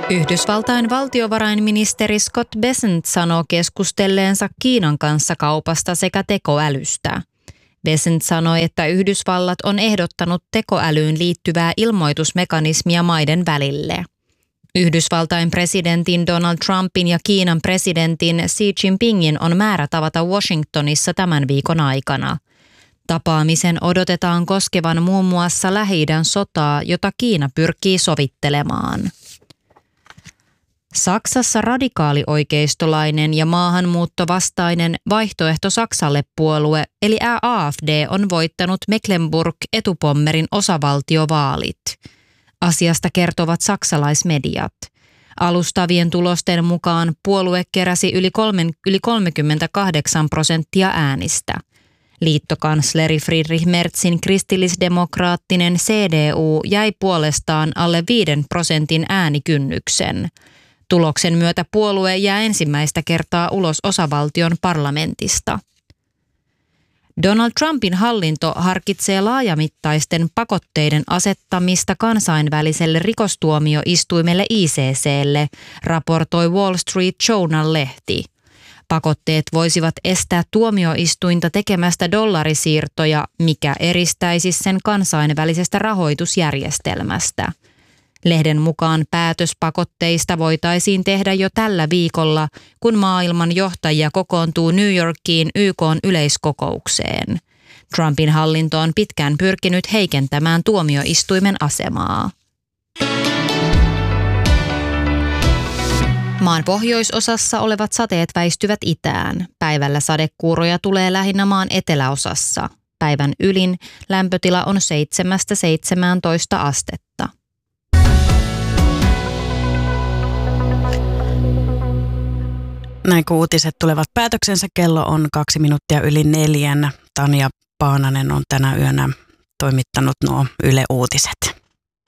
Yhdysvaltain valtiovarainministeri Scott Bessent sanoo keskustelleensa Kiinan kanssa kaupasta sekä tekoälystä. Bessent sanoi, että Yhdysvallat on ehdottanut tekoälyyn liittyvää ilmoitusmekanismia maiden välille. Yhdysvaltain presidentin Donald Trumpin ja Kiinan presidentin Xi Jinpingin on määrä tavata Washingtonissa tämän viikon aikana. Tapaamisen odotetaan koskevan muun muassa Lähi-idän sotaa, jota Kiina pyrkii sovittelemaan. Saksassa radikaalioikeistolainen ja maahanmuuttovastainen Vaihtoehto Saksalle -puolue eli AfD on voittanut Mecklenburg-Etupommerin osavaltiovaalit. Asiasta kertovat saksalaismediat. Alustavien tulosten mukaan puolue keräsi yli 38% äänistä. Liittokansleri Friedrich Merzin kristillisdemokraattinen CDU jäi puolestaan alle 5% äänikynnyksen. Tuloksen myötä puolue jää ensimmäistä kertaa ulos osavaltion parlamentista. Donald Trumpin hallinto harkitsee laajamittaisten pakotteiden asettamista kansainväliselle rikostuomioistuimelle ICC:lle, raportoi Wall Street Journal-lehti. Pakotteet voisivat estää tuomioistuinta tekemästä dollarisiirtoja, mikä eristäisi sen kansainvälisestä rahoitusjärjestelmästä. Lehden mukaan päätös pakotteista voitaisiin tehdä jo tällä viikolla, kun maailman johtajia kokoontuu New Yorkiin YK:n yleiskokoukseen. Trumpin hallinto on pitkään pyrkinyt heikentämään tuomioistuimen asemaa. Maan pohjoisosassa olevat sateet väistyvät itään. Päivällä sadekuuroja tulee lähinnä maan eteläosassa. Päivän ylin lämpötila on 7–17 astetta. Näin kun uutiset tulevat päätöksensä, kello on 2 minuuttia yli 4. Tanja Paananen on tänä yönä toimittanut nuo Yle Uutiset.